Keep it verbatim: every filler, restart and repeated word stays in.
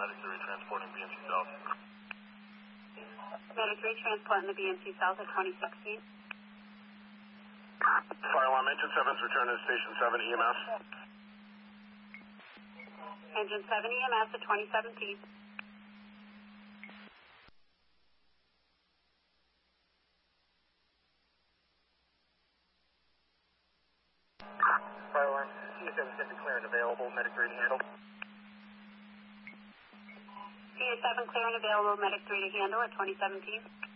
Medic three transporting B M C South. Medic three transporting the B M C South at twenty sixteen. Fire alarm engine seven's returning to station seven E M S. Engine seven E M S at twenty seventeen. Fire alarm T A seven fifty clear and available. Medic three to handle. T A seven clear and available. Medic three to handle at twenty seventeen.